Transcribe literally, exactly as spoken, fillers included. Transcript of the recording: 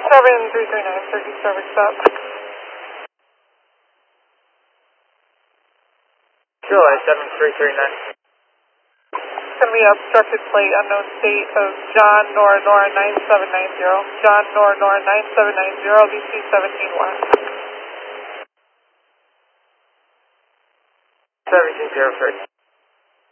seven three three nine, thirty service stop. July seven three three nine. Send me obstructed plate, unknown state of John Nora Nora nine seven nine zero. John Nora Nora nine seven nine zero, V C seventeen one. seventeen zero three.